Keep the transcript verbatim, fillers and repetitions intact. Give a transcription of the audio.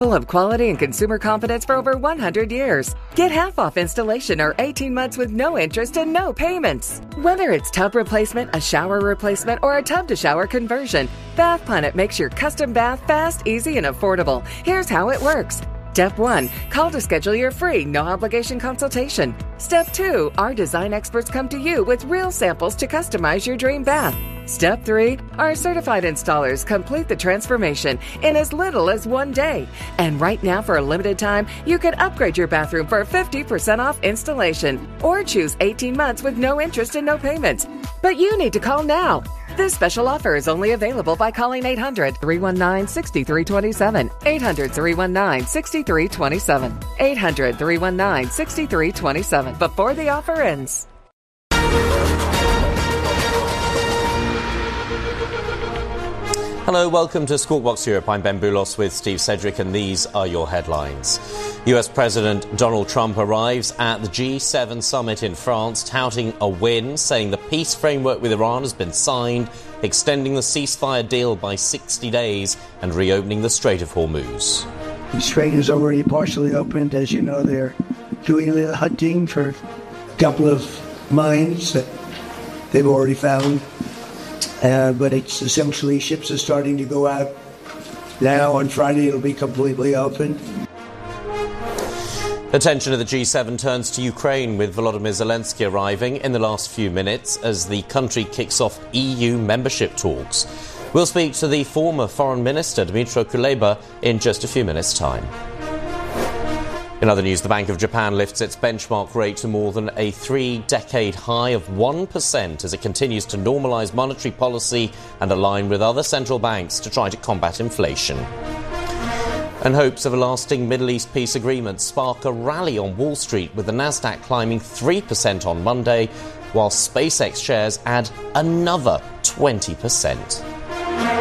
Full of quality and consumer confidence for over one hundred years. Get half off installation or eighteen months with no interest and no payments. Whether it's tub replacement, a shower replacement, or a tub-to-shower conversion, Bath Planet makes your custom bath fast, easy, and affordable. Here's how it works. Step one, call to schedule your free, no-obligation consultation. Step two, our design experts come to you with real samples to customize your dream bath. Step three, our certified installers complete the transformation in as little as one day. And right now, for a limited time, you can upgrade your bathroom for fifty percent off installation or choose eighteen months with no interest and no payments. But you need to call now. This special offer is only available by calling eight hundred, three one nine, six three two seven, eight hundred, three one nine, six three two seven, eight hundred, three one nine, six three two seven before the offer ends. Hello, welcome to Squawk Box Europe. I'm Ben Boulos with Steve Sedgwick, and these are your headlines. U S President Donald Trump arrives at the G seven summit in France, touting a win, saying the peace framework with Iran has been signed, extending the ceasefire deal by sixty days and reopening the Strait of Hormuz. The strait is already partially opened. As you know, they're doing a little hunting for a couple of mines that they've already found. Uh, but it's essentially ships are starting to go out now. On Friday, it'll be completely open. Attention of the G seven turns to Ukraine, with Volodymyr Zelensky arriving in the last few minutes as the country kicks off E U membership talks. We'll speak to the former Foreign Minister, Dmytro Kuleba, in just a few minutes' time. In other news, the Bank of Japan lifts its benchmark rate to more than a three-decade high of one percent as it continues to normalise monetary policy and align with other central banks to try to combat inflation. And hopes of a lasting Middle East peace agreement spark a rally on Wall Street, with the Nasdaq climbing three percent on Monday, while SpaceX shares add another twenty percent.